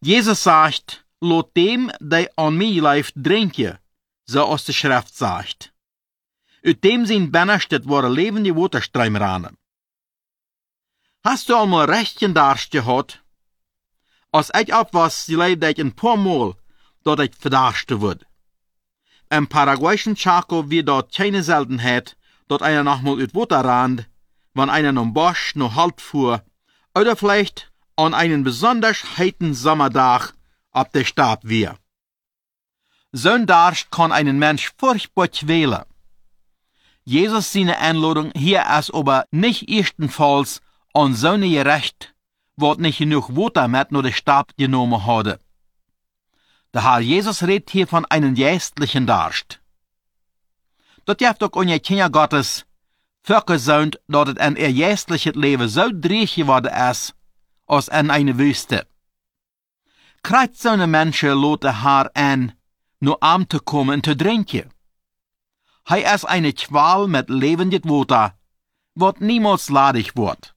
Jesus sagt, lot dem, die an mij leeft, drinken, zoals de schrift sagt. Uit dem zijn binnenstet worden levende waterströmranen. Hast du allemaal rechtchen darst gehad? Als ik op was, leefde ik een paar maal, dat ik verdarste word. Im Paraguayschen Chaco wird dort keine Seltenheit, dat einer nochmal uit Water rand, wann einer am Bosch noch halt fuhr, oder vielleicht an einen besonders heiten Sommertag ab der Stab wir. So'n Darst kann einen Mensch furchtbar quälen. Jesus seine Einladung hier ist aber nicht erstenfalls an so'ne gerecht, wat nicht genug Water mit nur der Stab genommen hatte. Der Herr Jesus redet hier von einem geistlichen Darst. Dat heeft ook onje Kinder Gottes vergezoond dat het in ihr geistliches Leben so dreig geworden ist, als in eine Wüste. Krijgt zo'n Menschen lot der Herr an, nur arm te kommen und te drinken. Hij ist eine Qual mit lebendig Water, wat niemals ladig wordt.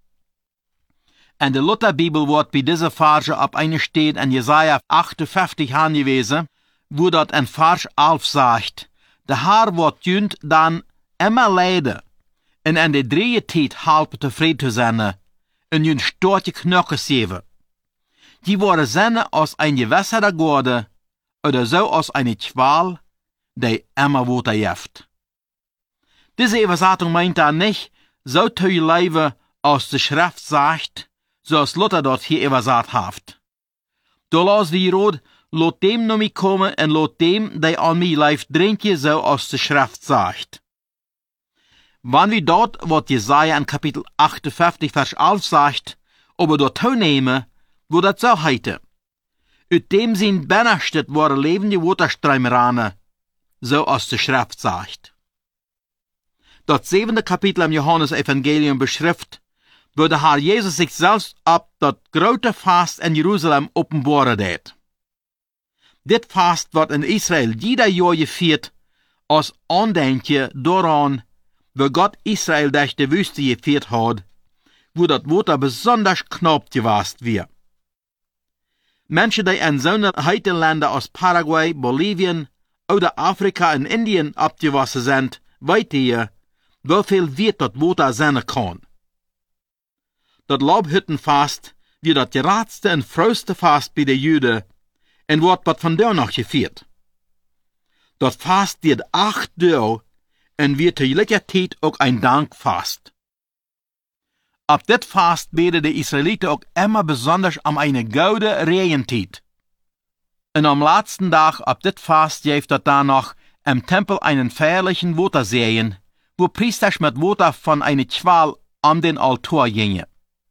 In der Lutherbibel wordt bij deze Verse op eine steht in Jesaja 58 aangewezen, wo dort in Vers 11 sagt, der Herr wordt junt dan immer leiden, en in de drieën tijd halpen tevreden te zijn, en junt stootje knokkes geven. Die worden zijn als een gewässerter Gorde, oder so als eine Qual, die immer Water jeft. Diese Übersetzung meint da nicht, so zu leben, als die Schrift sagt, so als Luther dort hier übersetzt hat. Da las wie rot, lot dem nu mich kommen en lot dem, die an mich leeft, drinken, so als die Schrift sagt. Wann wir dort, wat Jesaja in Kapitel 58, Vers 11 sagt, aber dort nehmen, wo dat so heite. Uit dem zijn binnenstet worden levende Waterströmranen, so als die Schrift sagt. Das 7. Kapitel im Johannes-Evangelium beschrift, wo der Herr Jesus sich selbst ab das große Fast in Jerusalem offenbaren deed. Dit Fast wird in Israel jeder Jahr gefeiert, als Andenken daran, wo Gott Israel durch die Wüste geführt hat, wo das Water besonders knapp gewesen wird. Menschen, die in solchen heiten Ländern als Paraguay, Bolivien oder Afrika und Indien abgewassen sind, weten hier, wieviel wird das Water sein kann. Das Laubhüttenfast wird das geradste und früheste Fast bei den Juden und wird von da noch gefeiert. Das Fast wird 8 Tage und wird zu gleicher Zeit auch ein Dankfast. Ab dit Fast beten die Israeliten auch immer besonders am eine goude Regentijd. Und am letzten Tag ab dit Fast geeft dat da noch im Tempel einen feierlichen Waterseen, wo Priesters mit Water von einer Qual an den Altar gingen.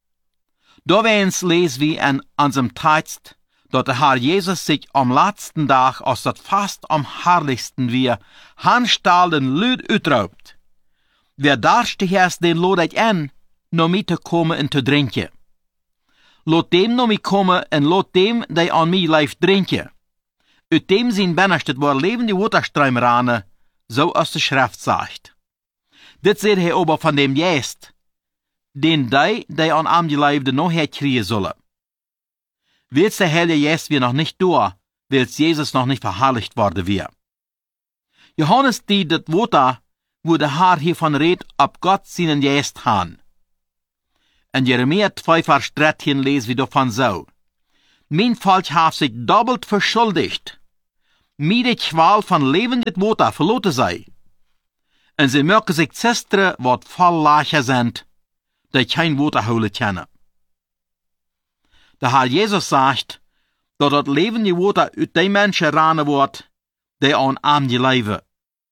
Da wens lesen wir in unserem Text, dass der Herr Jesus sich am letzten Tag, als das Fast am herrlichsten wir, handstahlen Lüd utraubt. Wer darstig ist, den lade ich an, noch mit te komen en te drinken. Lot dem noch mit komen en lot dem, die an mij leeft, drinken. Uit dem zijn binnenstet worden levende Waterströmranen, so als de Schrift sagt. Dit zegt hij aber van dem Geest, den die an am geleefde noch herkriegen sollen. Wils der Heilige Geist wir noch nicht durch, wils Jesus noch nicht verherrlicht worden wir. Johannes die das Water, wo der Herr hiervon redet, ab Gott seinen Geist han. In Jeremia 2, Vers 13 lesen wir davon so. Mein Volk hat sich doppelt verschuldigt. Mir die Qual von lebendig Water verloren sei. Und sie merken sich zestere, wat voll Lacher sind, die kein Water holen können. Der Herr Jesus sagt, dass das lebende Water uit die Menschen ranen wird, die an arm leben.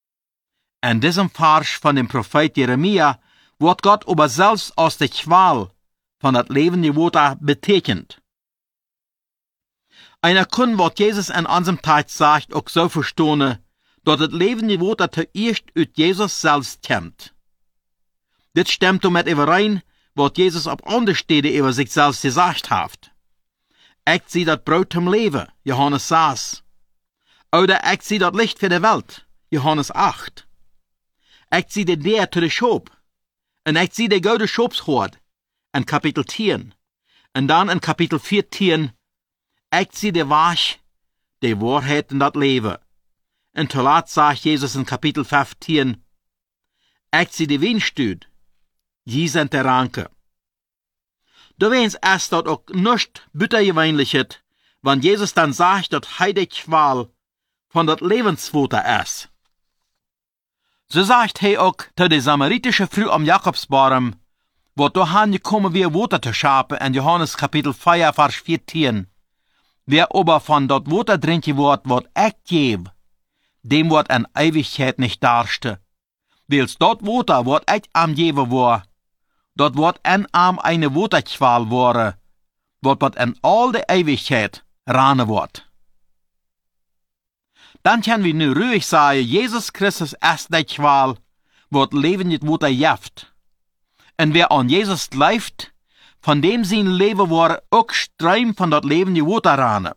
In diesem Vers von dem Prophet Jeremia wird Gott aber selbst als die Qual von das lebende Water betekent. Einer kann, was Jesus in unserem Text sagt, auch so verstehen, dass das lebende Water zuerst aus Jesus selbst kommt. Das stimmt damit überein, was Jesus auf andere Stellen über sich selbst gesagt hat. Ich sehe das Brot zum Leben, Johannes 6. Oder ich sehe das Licht für die Welt, Johannes 8. Ich sehe die Deur zu der Schop. Und ich sehe die gouden Schopshort in Kapitel 10. Und dann in Kapitel 14, ich zie de Weg, de Wahrheit und das Leben. Und zuletzt sagt Jesus in Kapitel 15, ich zie de Windstuhl, je sind de Ranke. Du weinst erst dort auch nicht bittergewöhnlich ist, wenn Jesus dann sagt, dass he de Qual von dat Lebensfutter ist. So sagt he auch zu de samaritische Frau am Jakobsbaum, wo dahin gekommen wir Wasser zu schapen in Johannes Kapitel 4, Vers 14. Wer aber von dort Wasser trinken wird ich geb, dem wird an Ewigkeit nicht darste. Weils dort Wasser wird ich am geben war, dort wird en am eine Wasserqual worden, wird in all de Ewigkeit rane wird. Dann können wir nu ruhig sagen, Jesus Christus ist die Qual, wird Leben nicht Wasser jaft. Und wer an Jesus läuft, von dem sein Leben war auch Streim von dort Leben die Wasser rane.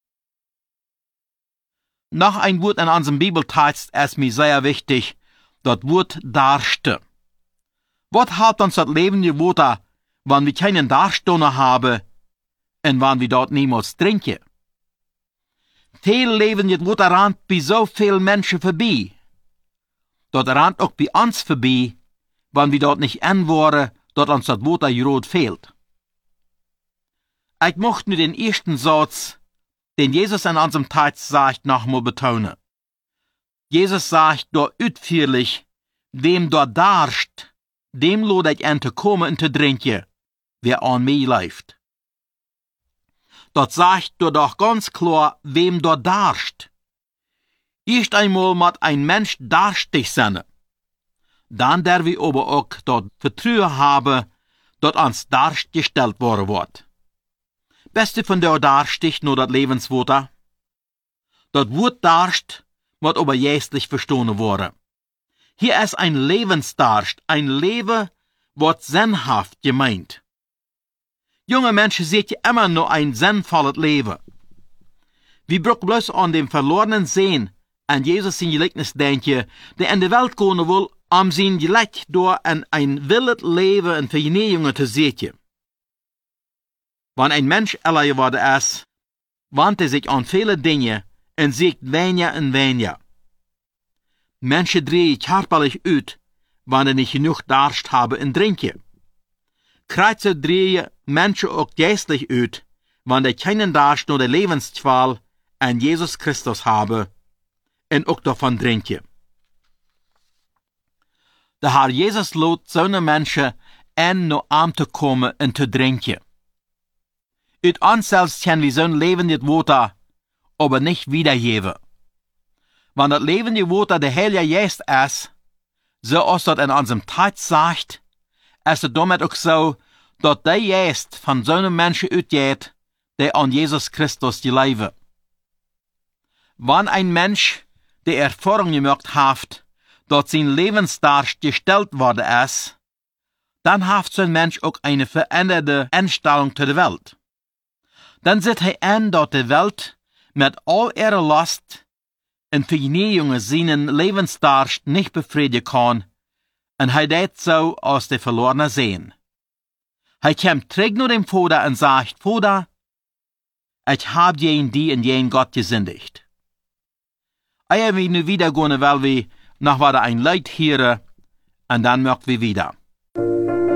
Noch ein Wort in unserem Bibeltext ist mir sehr wichtig, das Wort Darste. Was hat uns das Leben die Wasser, wenn wir keinen Darstoner haben und wenn wir dort niemals trinken? Viel Leben die Wasser rannt bei so vielen Menschen vorbei. Dort rannt auch bei uns vorbei, wenn wir dort nicht waren, dort uns das Wasser rot fehlt. Ich möchte nur den ersten Satz, den Jesus in unserem Text sagt, nochmal betonen. Jesus sagt dort ausführlich, wem dort darst, dem lade ich an zu kommen und zu trinken, wer an mich läuft. Dort sagt du doch ganz klar, wem dort darst. Erst einmal mat ein Mensch darstig sein. Dann der wir aber auch dort Vertrauen haben, dort ans Darst gestellt worden wird. Beste von der Darstig nur das Lebenswasser. Dort Wort Darst wird aber jästlich verstanden worden. Hier ist ein Lebensdarst, ein Leben, wird sinnhaft gemeint. Junge Menschen seht ihr immer nur ein sinnvolles Leben. Wir brauchen bloß an dem verlorenen Sehen, an Jesus in Gleichnis denken, der in die Welt kommen will, sein Gleich durch ein wildes Leben und Vergnügungen zu sehen. Wenn ein Mensch älter geworden ist, wandt sich an viele Dinge und sieht weniger und weniger. Menschen drehen körperlich uit, wenn sie nicht genug Darst haben und trinken. Kreuze drehen Menschen auch geistlich uit, wenn sie keinen Darst nur der Lebensqual an Jesus Christus haben und auch davon trinken. Der Herr Jesus lädt seine Menschen an, nur arm zu kommen und zu trinken. Uit uns selbst können wir sein Leben nicht Wasser, aber nicht wiedergeben. Wenn das Leben die Wasser der Heilige Geist ist, so ist das in unserem Text sagt, ist es damit auch so, dass der Geist von so einem Menschen ausgeht, der an Jesus Christus leben. Wenn ein Mensch die Erfahrung gemacht hat, dass sein Lebensdarst gestellt worden ist, dann hat so ein Mensch auch eine veränderte Einstellung zu der Welt. Dann sieht er an, dass die Welt mit all ihrer Last und Vergnügungen seinen Lebensdarst nicht befriedigen kann, und er tät so aus der verlorenen Sehen. Er kommt zurück nur dem Vater und sagt, Vater, ich hab jen die und jen Gott gesündigt. Ehe wir nu wieder gehen, weil wir noch wieder ein Leid hören, und dann möchten wir wieder.